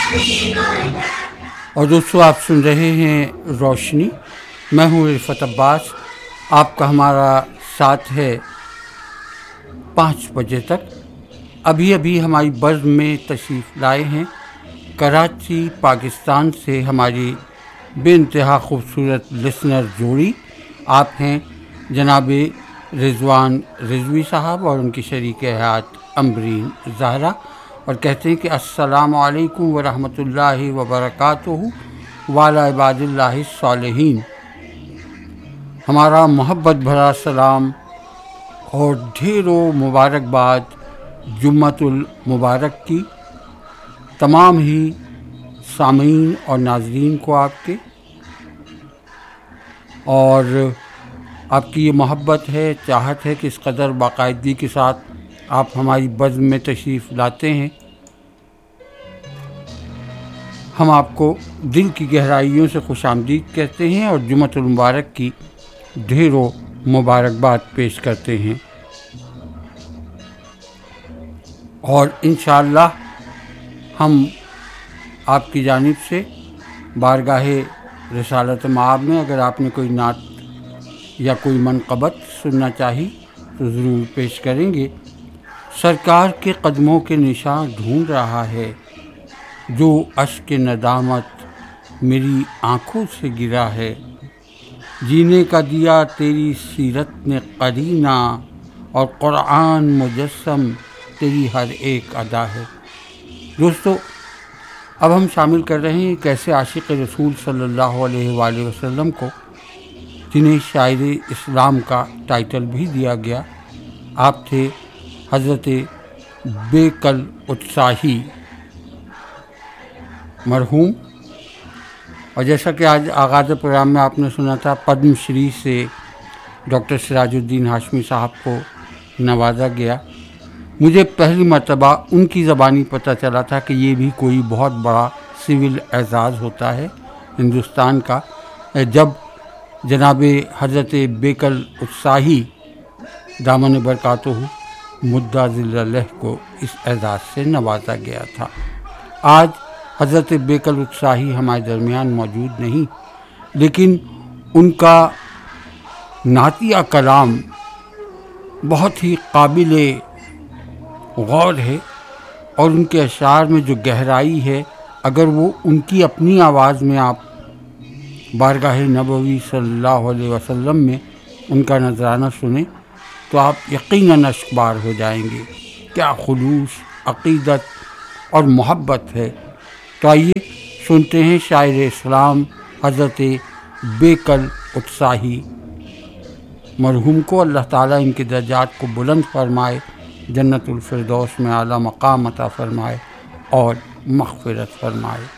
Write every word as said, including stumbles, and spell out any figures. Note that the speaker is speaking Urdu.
اور دوستو آپ سن رہے ہیں روشنی، میں ہوں رفعت عباس، آپ کا ہمارا ساتھ ہے پانچ بجے تک۔ ابھی ابھی ہماری بزم میں تشریف لائے ہیں کراچی پاکستان سے ہماری بے انتہا خوبصورت لسنر جوڑی، آپ ہیں جناب رضوان رضوی صاحب اور ان کی شریک حیات امبرین زہرا، اور کہتے ہیں کہ السلام علیکم ورحمۃ اللہ وبرکاتہ وعلی عباد اللہ الصالحین۔ ہمارا محبت بھرا سلام اور ڈھیروں مبارکباد جمعۃ المبارک کی تمام ہی سامعین اور ناظرین کو آپ کے، اور آپ کی یہ محبت ہے، چاہت ہے کہ اس قدر باقاعدگی کے ساتھ آپ ہماری بزم میں تشریف لاتے ہیں، ہم آپ کو دل کی گہرائیوں سے خوش آمدید کہتے ہیں اور جمعۃ المبارک کی ڈھیروں مبارکباد پیش کرتے ہیں، اور انشاءاللہ ہم آپ کی جانب سے بارگاہ رسالت مآب میں اگر آپ نے کوئی نعت یا کوئی منقبت سننا چاہی تو ضرور پیش کریں گے۔ سرکار کے قدموں کے نشان ڈھونڈ رہا ہے، جو اشک ندامت میری آنکھوں سے گرا ہے، جینے کا دیا تیری سیرت نے قرینہ، اور قرآن مجسم تیری ہر ایک ادا ہے۔ دوستو اب ہم شامل کر رہے ہیں ایک ایسے عاشق رسول صلی اللہ علیہ وآلہ وسلم کو جنہیں شاعر اسلام کا ٹائٹل بھی دیا گیا۔ آپ تھے حضرت بیکل اتساہی مرحوم، اور جیسا کہ آج آغاز پروگرام میں آپ نے سنا تھا، پدم شری سے ڈاکٹر سراج الدین ہاشمی صاحب کو نوازا گیا۔ مجھے پہلی مرتبہ ان کی زبانی پتہ چلا تھا کہ یہ بھی کوئی بہت بڑا سول اعزاز ہوتا ہے ہندوستان کا، جب جناب حضرت بیکل اتساہی دامن برکاتہ مدّا ذل اللہ کو اس اعزاز سے نوازا گیا تھا۔ آج حضرت بیکل اتساہی ہمارے درمیان موجود نہیں، لیکن ان کا نعتیہ کلام بہت ہی قابل غور ہے، اور ان کے اشعار میں جو گہرائی ہے، اگر وہ ان کی اپنی آواز میں آپ بارگاہ نبوی صلی اللہ علیہ وسلم میں ان کا نذرانہ سنیں تو آپ یقیناً اشکبار ہو جائیں گے۔ کیا خلوص، عقیدت اور محبت ہے۔ تو آئیے سنتے ہیں شاعر اسلام حضرت بیکل اتساہی مرحوم کو، اللہ تعالیٰ ان کے درجات کو بلند فرمائے، جنت الفردوس میں اعلیٰ مقام عطا فرمائے اور مغفرت فرمائے۔